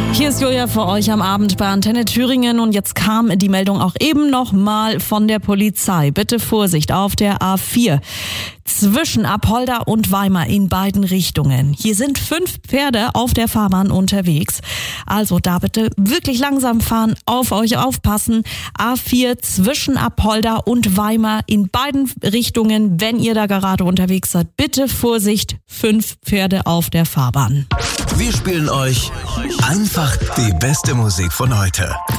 Hier ist Julia für euch am Abend bei Antenne Thüringen und jetzt kam die Meldung auch eben noch mal von der Polizei. Bitte Vorsicht auf der A4 zwischen Apolda und Weimar in beiden Richtungen. Hier sind 5 Pferde auf der Fahrbahn unterwegs. Also da bitte wirklich langsam fahren, auf euch aufpassen. A4 zwischen Apolda und Weimar in beiden Richtungen, wenn ihr da gerade unterwegs seid. Bitte Vorsicht, 5 Pferde auf der Fahrbahn. Wir spielen euch einfach die beste Musik von heute.